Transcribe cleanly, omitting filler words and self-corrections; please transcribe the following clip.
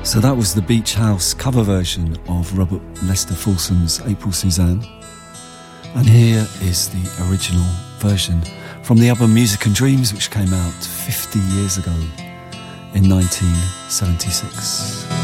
So that was the Beach House cover version of Robert Lester Fulsom's April Suzanne. And here is the original version from the album Music and Dreams, which came out 50 years ago in 1976.